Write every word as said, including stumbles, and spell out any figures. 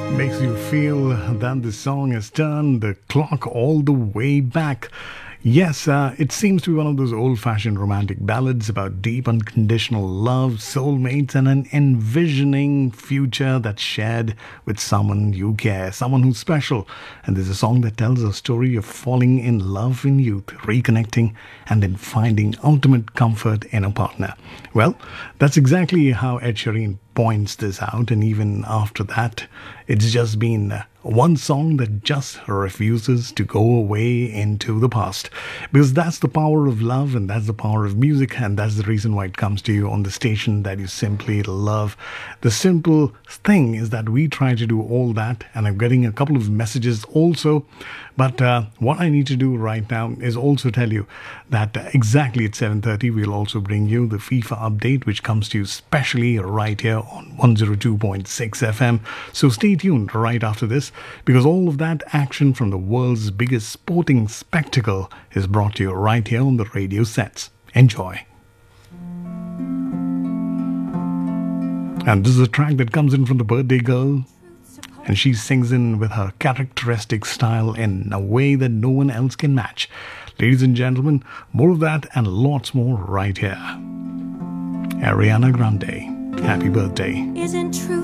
Makes you feel that the song has turned the clock all the way back. Yes, uh, it seems to be one of those old-fashioned romantic ballads about deep unconditional love, soulmates, and an envisioning future that's shared with someone you care, someone who's special. And there's a song that tells a story of falling in love in youth, reconnecting, and then finding ultimate comfort in a partner. Well, that's exactly how Ed Sheeran points this out, and even after that, it's just been uh, one song that just refuses to go away into the past. Because that's the power of love, and that's the power of music, and that's the reason why it comes to you on the station that you simply love. The simple thing is that we try to do all that, and I'm getting a couple of messages also. But uh, what I need to do right now is also tell you that uh, exactly at seven thirty, we'll also bring you the FIFA update, which comes to you specially right here on one oh two point six F M. So stay tuned right after this, because all of that action from the world's biggest sporting spectacle is brought to you right here on the radio sets. Enjoy. And this is a track that comes in from the birthday girl, and she sings in with her characteristic style in a way that no one else can match. Ladies and gentlemen, more of that and lots more right here. Ariana Grande, happy birthday. Isn't true.